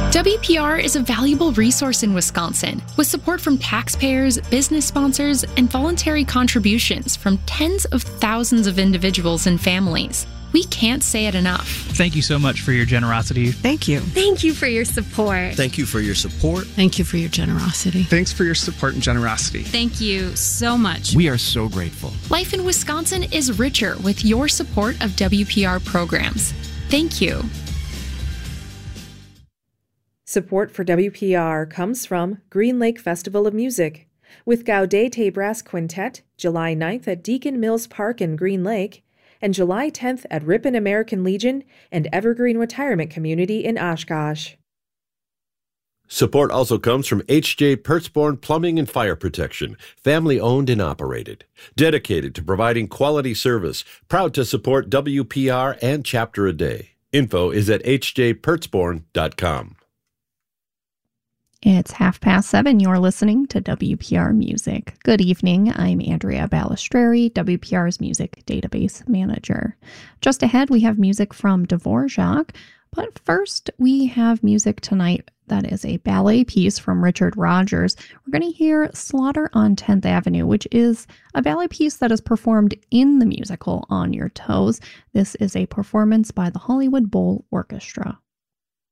WPR is a valuable resource in Wisconsin, with support from taxpayers, business sponsors, and voluntary contributions from tens of thousands of individuals and families. We can't say it enough. Thank you so much for your generosity. Thank you. Thank you for your support. Thank you for your support. Thank you for your generosity. Thanks for your support and generosity. Thank you so much. We are so grateful. Life in Wisconsin is richer with your support of WPR programs. Thank you. Support for WPR comes from Green Lake Festival of Music, with Gaudete Brass Quintet, July 9th at Deacon Mills Park in Green Lake, and July 10th at Ripon American Legion and Evergreen Retirement Community in Oshkosh. Support also comes from H.J. Pertzborn Plumbing and Fire Protection, family-owned and operated. Dedicated to providing quality service, proud to support WPR and Chapter a Day. Info is at hjpertzborn.com. It's 7:30. You're listening to WPR Music. Good evening. I'm Andrea Balistreri, WPR's Music Database Manager. Just ahead, we have music from Dvorak, but first we have music tonight that is a ballet piece from Richard Rodgers. We're going to hear Slaughter on 10th Avenue, which is a ballet piece that is performed in the musical On Your Toes. This is a performance by the Hollywood Bowl Orchestra.